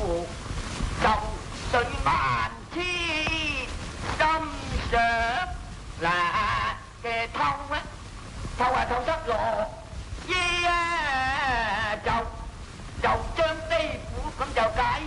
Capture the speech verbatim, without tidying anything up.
就歲萬千心上嗱嘅偷啊，偷啊偷得落耶啊，就就將地府咁就解。